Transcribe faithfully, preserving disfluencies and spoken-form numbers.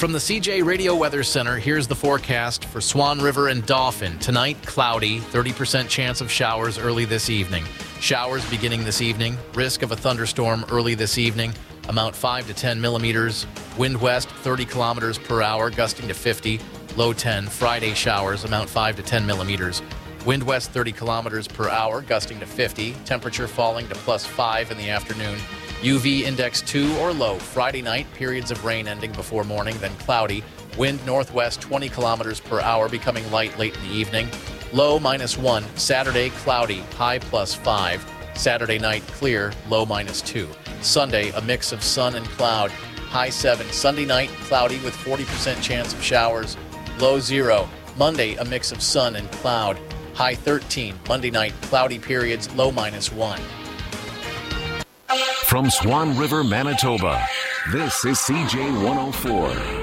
From the C J Radio Weather Center, here's the forecast for Swan River and Dauphin. Tonight, cloudy, thirty percent chance of showers early this evening. Showers beginning this evening. Risk of a thunderstorm early this evening. Amount five to ten millimeters. Wind west thirty kilometers per hour, gusting to fifty. Low ten. Friday showers. Amount five to ten millimeters. Wind west thirty kilometers per hour, gusting to fifty. Temperature falling to plus five in the afternoon. U V index two or low. Friday night, periods of rain ending before morning, then cloudy. Wind northwest twenty kilometers per hour, becoming light late in the evening. Low minus one. Saturday, cloudy, high plus five. Saturday night, clear, low minus two. Sunday, a mix of sun and cloud, high seven. Sunday night, cloudy with forty percent chance of showers, low zero. Monday, a mix of sun and cloud, high thirteen. Monday night, cloudy periods, low minus one. From Swan River, Manitoba, this is C J one oh four.